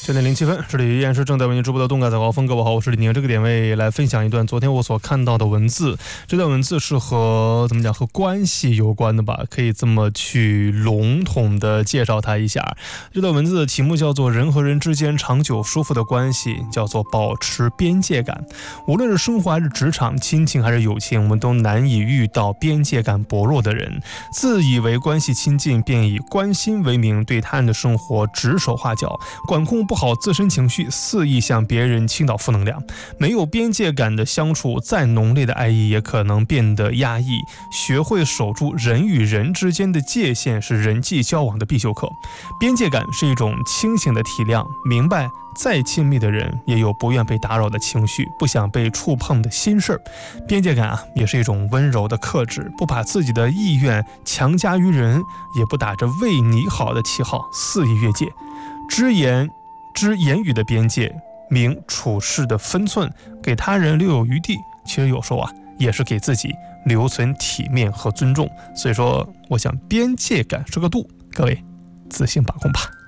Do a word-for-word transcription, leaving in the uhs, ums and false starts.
九点零七分，这里依然是正在为您直播的动感早高峰。各位好，我是李宁。这个点位来分享一段昨天我所看到的文字，这段文字是和怎么讲和关系有关的吧，可以这么去笼统的介绍它一下。这段文字的题目叫做人和人之间长久舒服的关系，叫做保持边界感。无论是生活还是职场，亲情还是友情，我们都难以遇到边界感薄弱的人，自以为关系亲近，便以关心为名对他人的生活指手画脚，管控不好自身情绪，肆意向别人倾倒负能量。没有边界感的相处，再浓烈的爱意也可能变得压抑。学会守住人与人之间的界限，是人际交往的必修课。边界感是一种清醒的体谅，明白再亲密的人也有不愿被打扰的情绪，不想被触碰的心事儿。边界感啊，也是一种温柔的克制，不把自己的意愿强加于人，也不打着为你好的旗号肆意越界。知言知言语的边界，明处事的分寸，给他人留有余地，其实有时候啊，也是给自己留存体面和尊重。所以说，我想边界感是个度，各位自行把控吧。